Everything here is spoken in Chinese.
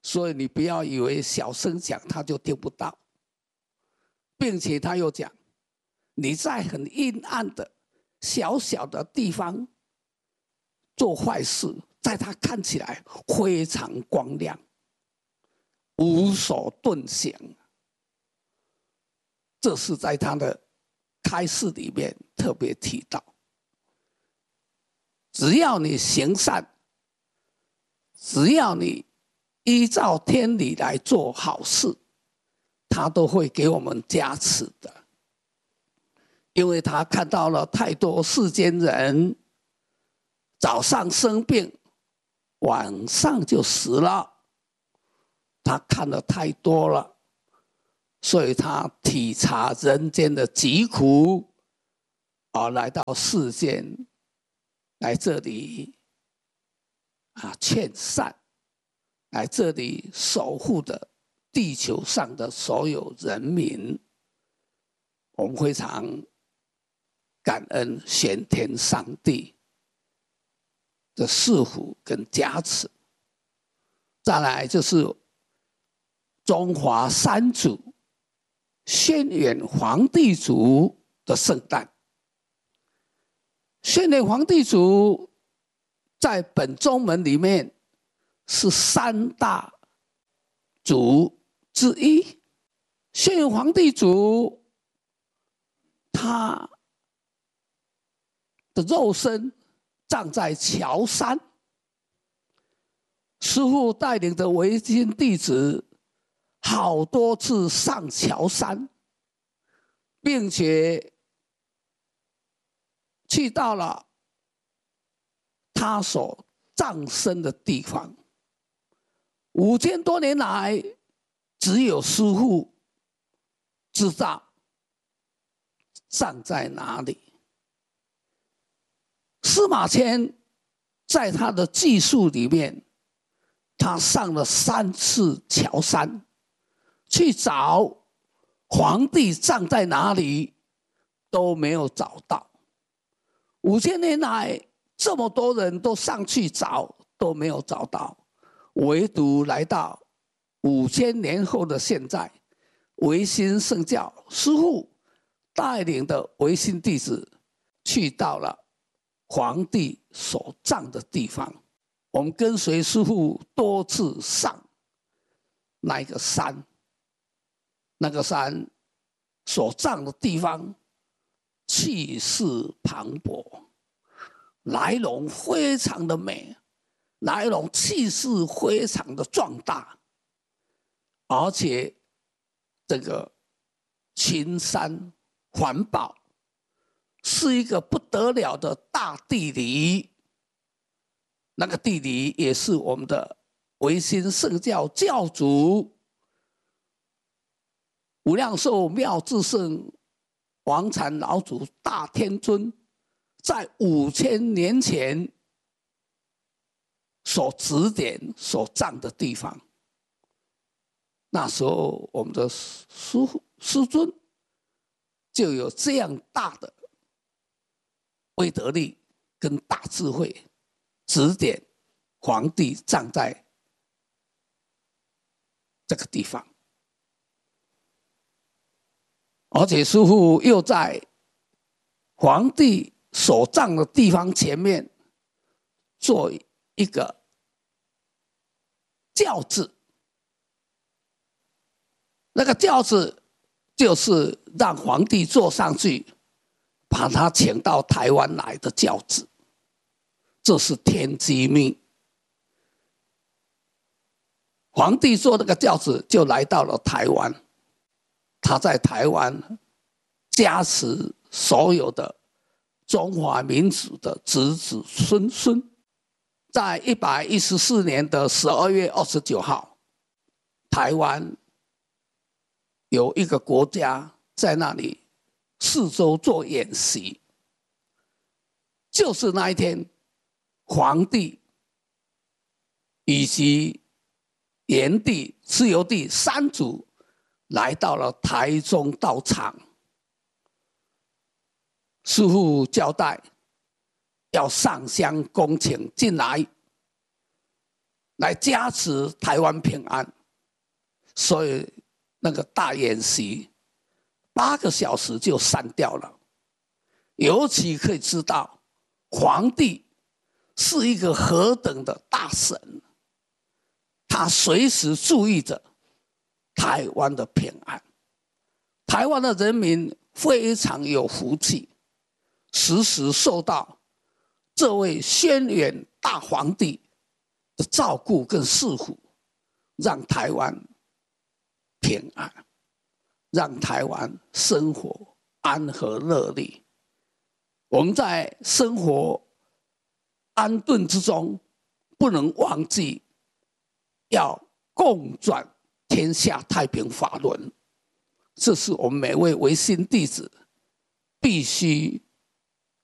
所以你不要以为小声讲他就听不到，并且他又讲，你在很阴暗的小小的地方做坏事，在他看起来非常光亮，无所遁形。这是在他的开示里面特别提到，只要你行善，只要你依照天理来做好事，他都会给我们加持的。因为他看到了太多世间人早上生病，晚上就死了，他看得太多了，所以他体察人间的疾苦，而来到世间，来这里劝善，来这里守护的地球上的所有人民。我们非常感恩先天上帝的赐福跟加持。再来就是中华三祖轩辕皇帝祖的圣诞。轩辕皇帝祖在本宗门里面是三大祖之一。轩辕皇帝祖他的肉身葬在乔山，师父带领的维新弟子好多次上乔山，并且去到了他所葬身的地方。5000多年来，只有师父知道葬在哪里。司马迁在他的记述里面，他上了3次乔山，去找皇帝葬在哪里，都没有找到。5000年来，这么多人都上去找，都没有找到，唯独来到5000年后的现在，维新圣教师父带领的维新弟子去到了皇帝所葬的地方。我们跟随师父多次上那个山，那个山所葬的地方气势磅礴，来龙非常的美，来龙气势非常的壮大，而且这个群山环抱，是一个不得了的大地理。那个地理也是我们的维新圣教教主无量寿妙智圣王禅老祖大天尊在5000年前所指点所葬的地方。那时候我们的师尊就有这样大的威德力跟大智慧，指点皇帝葬在这个地方。而且师父又在皇帝所葬的地方前面做一个轿子，那个轿子就是让皇帝坐上去，把他请到台湾来的轿子，这是天机密。皇帝坐那个轿子就来到了台湾，他在台湾加持所有的中华民族的子子孙孙。在114年的12月29号，台湾有一个国家在那里四周做演习，就是那一天，皇帝以及炎帝、蚩尤帝三祖来到了台中道场。师父交代要上香恭请进来， 来加持台湾平安。所以那个大演习8个小时就删掉了。尤其可以知道，皇帝是一个何等的大神，他随时注意着台湾的平安。台湾的人民非常有福气，时时受到这位轩辕大皇帝的照顾跟赐福，让台湾平安，让台湾生活安和乐利。我们在生活安顿之中，不能忘记要共转天下太平法轮，这是我们每位维新弟子必须